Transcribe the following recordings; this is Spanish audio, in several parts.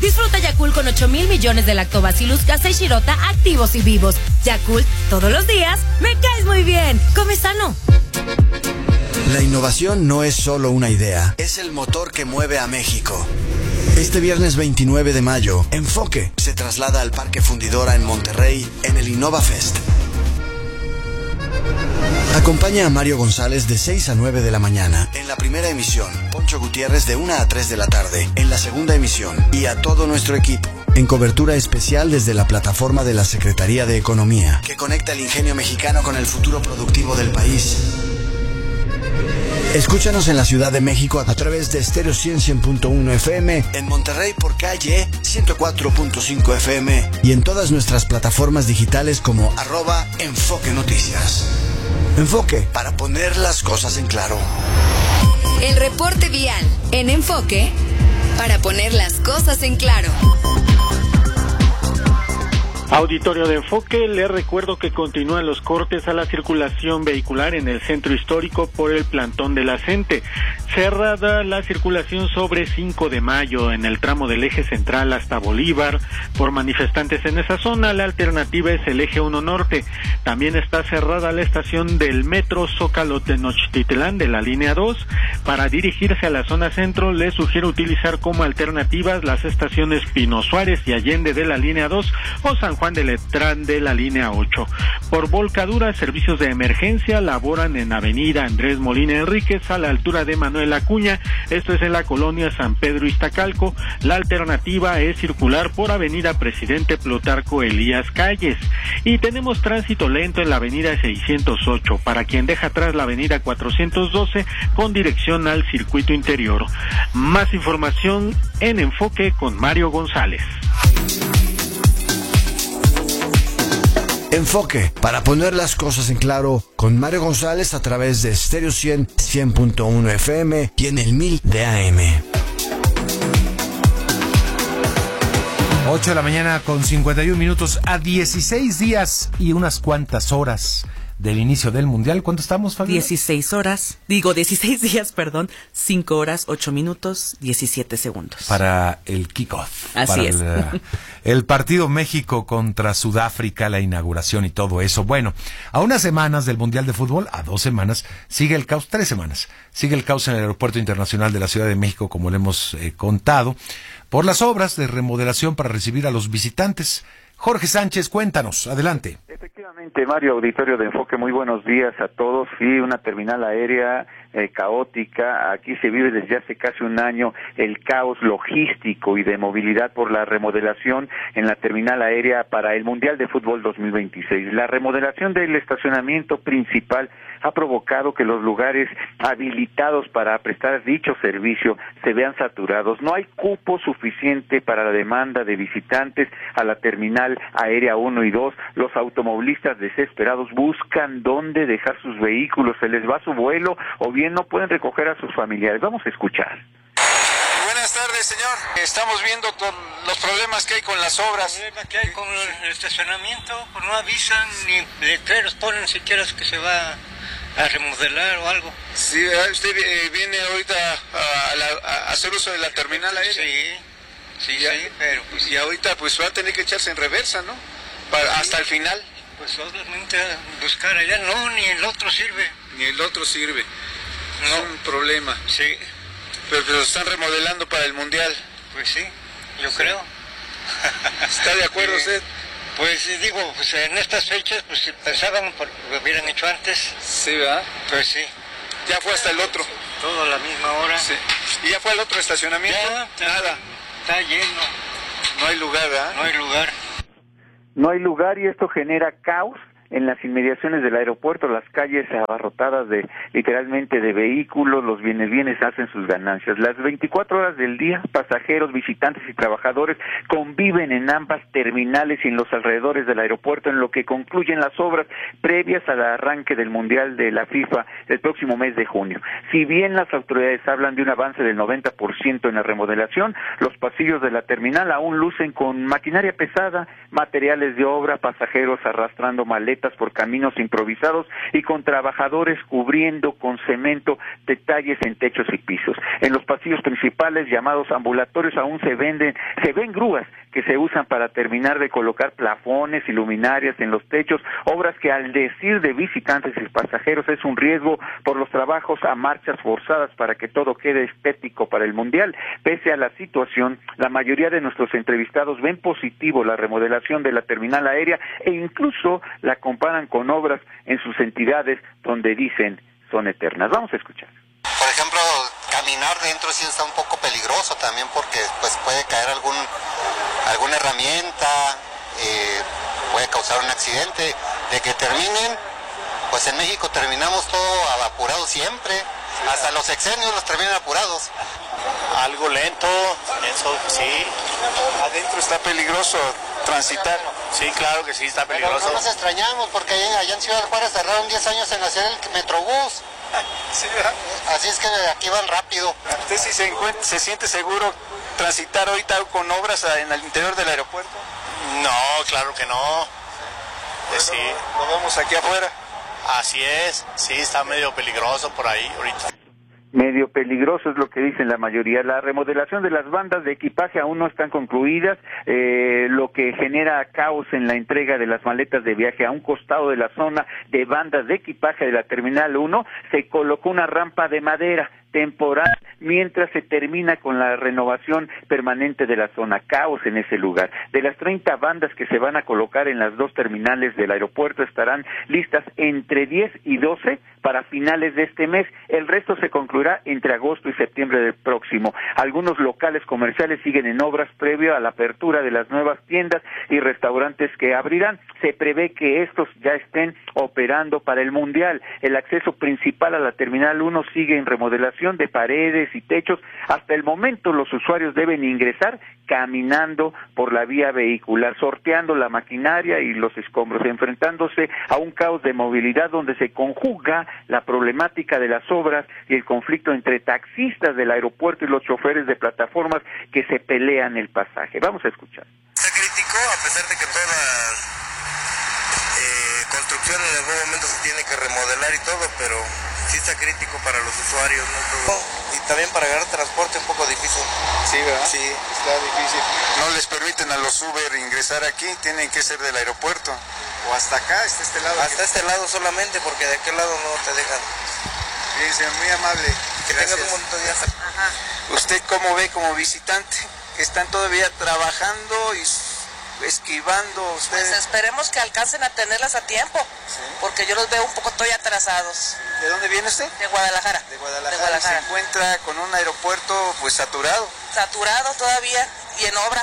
Disfruta Yakult con 8,000 millones de Lactobacillus casei shirota activos y vivos. Yakult, todos los días, me caes muy bien. Come sano. La innovación no es solo una idea, es el motor que mueve a México. Este viernes 29 de mayo, Enfoque se traslada al Parque Fundidora en Monterrey en el Innova Fest. Acompaña a Mario González de 6 a 9 de la mañana en la primera emisión, Poncho Gutiérrez de 1 a 3 de la tarde en la segunda emisión y a todo nuestro equipo en cobertura especial desde la plataforma de la Secretaría de Economía que conecta el ingenio mexicano con el futuro productivo del país. Escúchanos en la Ciudad de México a través de Stereo 100.1 FM, en Monterrey por Calle 104.5 FM y en todas nuestras plataformas digitales como @Enfoque Noticias. Enfoque, para poner las cosas en claro. El reporte vial en Enfoque, para poner las cosas en claro. Auditorio de Enfoque, les recuerdo que continúan los cortes a la circulación vehicular en el centro histórico por el plantón de la CENTE. Cerrada la circulación sobre 5 de mayo en el tramo del eje central hasta Bolívar por manifestantes en esa zona. La alternativa es el eje 1 norte. También está cerrada la estación del metro Zócalo Tenochtitlán de la línea 2. Para dirigirse a la zona centro, les sugiero utilizar como alternativas las estaciones Pino Suárez y Allende de la línea 2 o San Juan de Letrán de la línea 8. Por volcadura, servicios de emergencia laboran en Avenida Andrés Molina Enríquez a la altura de Manuel Acuña, esto es en la colonia San Pedro Iztacalco. La alternativa es circular por Avenida Presidente Plutarco Elías Calles. Y tenemos tránsito lento en la Avenida 608, para quien deja atrás la Avenida 412 con dirección al circuito interior. Más información en Enfoque con Mario González. Enfoque, para poner las cosas en claro, con Mario González a través de Stereo 100.1 FM y en el 1000 de AM. 8 de la mañana con 51 minutos, a 16 días y unas cuantas horas del inicio del Mundial. ¿Cuánto estamos, Fabio? 16 días, 5 horas, 8 minutos, 17 segundos. Para el kickoff. Así es. El partido México contra Sudáfrica, la inauguración y todo eso. Bueno, a unas semanas del Mundial de Fútbol, a 2 semanas, sigue el caos, 3 semanas, sigue el caos en el Aeropuerto Internacional de la Ciudad de México, como le hemos contado, por las obras de remodelación para recibir a los visitantes. Jorge Sánchez, cuéntanos, adelante. Efectivamente, Mario, auditorio de Enfoque, muy buenos días a todos. Sí, una terminal aérea caótica. Aquí se vive desde hace casi un año el caos logístico y de movilidad por la remodelación en la terminal aérea para el Mundial de Fútbol 2026. La remodelación del estacionamiento principal ha provocado que los lugares habilitados para prestar dicho servicio se vean saturados. No hay cupo suficiente para la demanda de visitantes a la terminal aérea 1 y 2. Los automovilistas desesperados buscan dónde dejar sus vehículos, se les va su vuelo o bien no pueden recoger a sus familiares. Vamos a escuchar. Buenas tardes, señor. Estamos viendo los problemas que hay con las obras. El problema que hay con el estacionamiento, pues no avisan ni letreros ponen siquiera que se va a remodelar o algo. Sí, usted viene ahorita a hacer uso de la terminal aérea. Sí, pero pues... Y ahorita pues va a tener que echarse en reversa, ¿no? Hasta el final. Pues obviamente buscar allá, no, ni el otro sirve. Ni el otro sirve. No. Es un problema. Sí. Pero lo están remodelando para el Mundial. Pues sí, yo creo. ¿Está de acuerdo usted? Pues digo, pues en estas fechas, pues si pensaban, lo hubieran hecho antes. Sí, ¿verdad? Pues sí. Ya fue hasta el otro. Todo a la misma hora. Sí. ¿Y ya fue al otro estacionamiento? Ya, nada. Está lleno. No hay lugar, ¿verdad? No hay lugar. No hay lugar y esto genera caos en las inmediaciones del aeropuerto, las calles abarrotadas de literalmente de vehículos, los bienes hacen sus ganancias. Las 24 horas del día, pasajeros, visitantes y trabajadores conviven en ambas terminales y en los alrededores del aeropuerto en lo que concluyen las obras previas al arranque del Mundial de la FIFA el próximo mes de junio. Si bien las autoridades hablan de un avance del 90% en la remodelación, los pasillos de la terminal aún lucen con maquinaria pesada, materiales de obra, pasajeros arrastrando maletas maletas por caminos improvisados y con trabajadores cubriendo con cemento detalles en techos y pisos. En los pasillos principales, llamados ambulatorios, aún se ven grúas que se usan para terminar de colocar plafones y luminarias en los techos, obras que al decir de visitantes y pasajeros es un riesgo por los trabajos a marchas forzadas para que todo quede estético para el Mundial. Pese a la situación, la mayoría de nuestros entrevistados ven positivo la remodelación de la terminal aérea e incluso la comparan con obras en sus entidades donde dicen son eternas. Vamos a escuchar. Por ejemplo, caminar dentro sí está un poco peligroso también porque pues puede caer alguna herramienta, puede causar un accidente. De que terminen, pues en México terminamos todo apurado siempre, hasta los sexenios los terminan apurados. Algo lento, eso sí. Adentro está peligroso transitar. Sí, claro que sí, está peligroso. Pero no nos extrañamos porque allá en Ciudad Juárez tardaron 10 años en hacer el Metrobús. Sí, ¿verdad? Así es que aquí van rápido. ¿Usted sí se siente seguro transitar ahorita con obras en el interior del aeropuerto? No, claro que no. Sí. Lo vemos aquí afuera. Así es, sí, está medio peligroso por ahí ahorita. Medio peligroso es lo que dicen la mayoría. La remodelación de las bandas de equipaje aún no están concluidas, lo que genera caos en la entrega de las maletas de viaje. A un costado de la zona de bandas de equipaje de la Terminal 1 se colocó una rampa de madera temporal mientras se termina con la renovación permanente de la zona. Caos en ese lugar. De las 30 bandas que se van a colocar en las dos terminales del aeropuerto estarán listas entre 10 y 12 para finales de este mes. El resto se concluirá entre agosto y septiembre del próximo. Algunos locales comerciales siguen en obras previo a la apertura de las nuevas tiendas y restaurantes que abrirán. Se prevé que estos ya estén operando para el Mundial. El acceso principal a la Terminal 1 sigue en remodelación de paredes y techos. Hasta el momento los usuarios deben ingresar caminando por la vía vehicular, sorteando la maquinaria y los escombros, enfrentándose a un caos de movilidad donde se conjuga la problemática de las obras y el conflicto entre taxistas del aeropuerto y los choferes de plataformas que se pelean el pasaje. Vamos a escuchar. Está crítico, a pesar de que toda construcción en algún momento se tiene que remodelar y todo, pero sí está crítico para los usuarios, ¿no? Todo. Y también para agarrar transporte un poco difícil. Sí, ¿verdad? Sí. Está difícil. No les permiten a los Uber ingresar aquí, tienen que ser del aeropuerto. O hasta acá, hasta este lado. Hasta este lado solamente, porque de aquel lado no te dejan. Fíjense, muy amable. Que tengas un montón de días. Ajá. ¿Usted cómo ve como visitante? Que están todavía trabajando y esquivando ustedes. Pues esperemos que alcancen a tenerlas a tiempo, ¿sí? Porque yo los veo un poco todavía atrasados. ¿De dónde viene usted? De Guadalajara. De Guadalajara. Se encuentra con un aeropuerto pues saturado. Saturado todavía y en obra.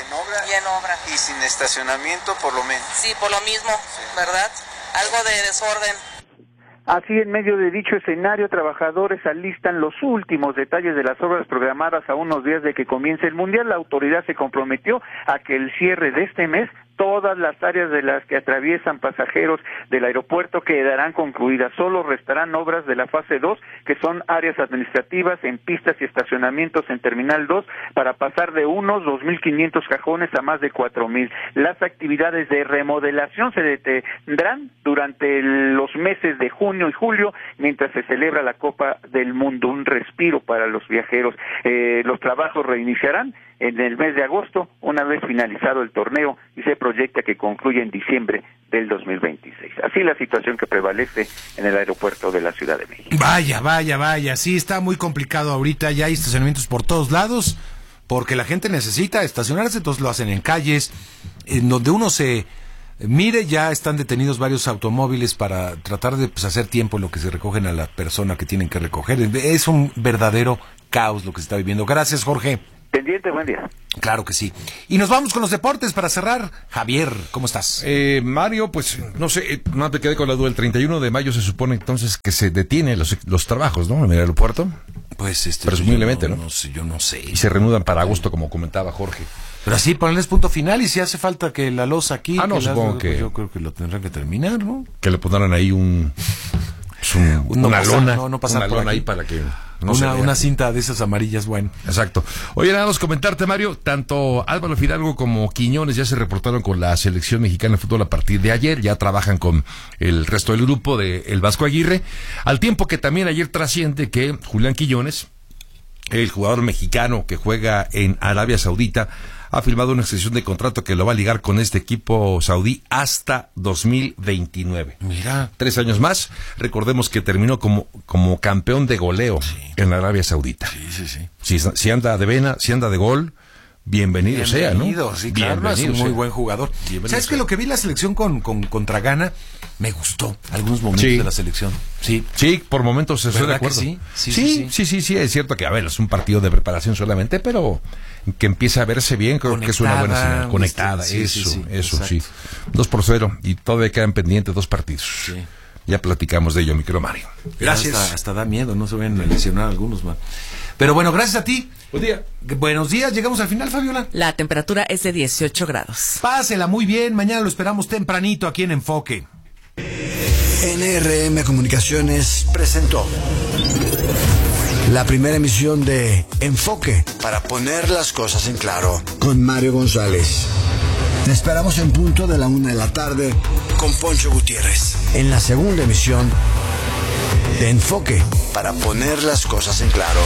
Y sin estacionamiento por lo menos. Sí, por lo mismo, sí. ¿Verdad? Algo de desorden. Así, en medio de dicho escenario, trabajadores alistan los últimos detalles de las obras programadas a unos días de que comience el Mundial. La autoridad se comprometió a que el cierre de este mes todas las áreas de las que atraviesan pasajeros del aeropuerto quedarán concluidas. Solo restarán obras de la fase 2, que son áreas administrativas en pistas y estacionamientos en Terminal 2, para pasar de unos 2.500 cajones a más de 4.000. Las actividades de remodelación se detendrán durante los meses de junio y julio, mientras se celebra la Copa del Mundo, un respiro para los viajeros. Los trabajos reiniciarán en el mes de agosto, una vez finalizado el torneo, y se proyecta que concluya en diciembre del 2026. Así la situación que prevalece en el aeropuerto de la Ciudad de México. Vaya, sí, está muy complicado ahorita, ya hay estacionamientos por todos lados, porque la gente necesita estacionarse, entonces lo hacen en calles, en donde uno se mire, ya están detenidos varios automóviles para tratar de hacer tiempo en lo que se recogen a la persona que tienen que recoger. Es un verdadero caos lo que se está viviendo. Gracias, Jorge. Pendiente, buen día. Claro que sí. Y nos vamos con los deportes para cerrar. Javier, ¿cómo estás? Mario, pues no sé, no te quedé con la duda. El 31 de mayo se supone entonces que se detienen los trabajos, ¿no? En el aeropuerto. Pues presumiblemente, ¿no? Yo no sé. Y se reanudan para agosto, como comentaba Jorge. Pero así, ponerles punto final, y si hace falta que la losa aquí... supongo que... Yo creo que lo tendrán que terminar, ¿no? Que le pondrán ahí una lona. No pasar una por lona aquí. ahí para que... Una cinta de esas amarillas, bueno. Exacto. Oye, nada más comentarte, Mario, tanto Álvaro Fidalgo como Quiñones ya se reportaron con la selección mexicana de fútbol a partir de ayer, ya trabajan con el resto del grupo de El Vasco Aguirre, al tiempo que también ayer trasciende que Julián Quiñones, el jugador mexicano que juega en Arabia Saudita, ha firmado una extensión de contrato que lo va a ligar con este equipo saudí hasta 2029. Mira. 3 años más. Recordemos que terminó como campeón de goleo en Arabia Saudita. Sí. Si anda de vena, si anda de gol, bienvenido sea, ¿no? Sí, claro, es un muy buen jugador. ¿Sabes que lo que vi en la selección contra Ghana me gustó? Algunos momentos de la selección. Sí, por momentos estoy de acuerdo. Sí, es cierto que, a ver, es un partido de preparación solamente, pero que empieza a verse bien, creo que es una buena señal. Conectada, eso, 2-0, y todavía quedan pendientes 2 partidos. Sí. Ya platicamos de ello, mi querido Mario. Gracias. Hasta da miedo, no se vayan a lesionar algunos más. Pero bueno, gracias a ti. Buen día. Buenos días, llegamos al final, Fabiola. La temperatura es de 18 grados. Pásela muy bien, mañana lo esperamos tempranito aquí en Enfoque. NRM Comunicaciones presentó la primera emisión de Enfoque, para poner las cosas en claro, con Mario González. Te esperamos en punto de la 1:00 p.m. con Poncho Gutiérrez, en la segunda emisión de Enfoque, para poner las cosas en claro.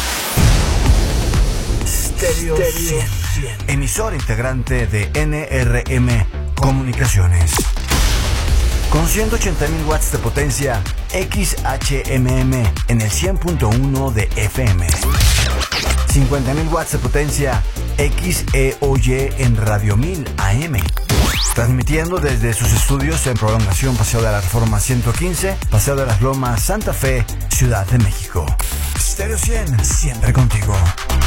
Stereo 100, emisora integrante de NRM Comunicaciones. Con 180,000 watts de potencia XHMM en el 100.1 de FM. 50,000 watts de potencia XEOY en Radio 1000 AM. Transmitiendo desde sus estudios en Prolongación Paseo de la Reforma 115, Paseo de las Lomas, Santa Fe, Ciudad de México. Stereo 100, siempre contigo.